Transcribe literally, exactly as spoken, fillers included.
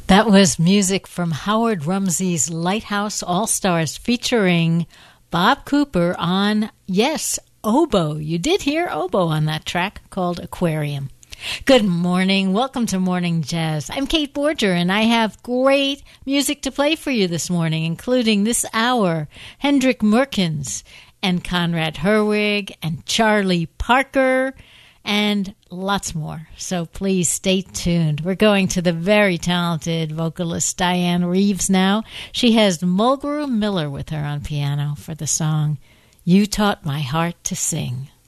That was music from Howard Rumsey's Lighthouse All-Stars featuring Bob Cooper on, yes, oboe. You did hear oboe on that track called Aquarium. Good morning. Welcome to Morning Jazz. I'm Kate Borger, and I have great music to play for you this morning, including this hour, Hendrik Merkens and Conrad Herwig and Charlie Parker, and lots more. So please stay tuned. We're going to the very talented vocalist Diane Reeves now. She has Mulgrew Miller with her on piano for the song You Taught My Heart to Sing.